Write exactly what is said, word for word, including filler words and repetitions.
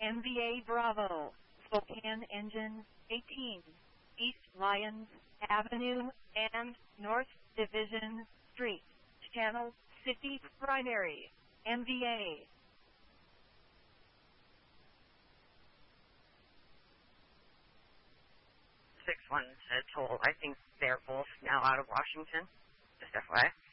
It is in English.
M V A Bravo, Spokane Engine eighteen, East Lyons Avenue and North Division Street, Channel City Primary, M V A. six one said toll. I think they're both now out of Washington. Just F Y I.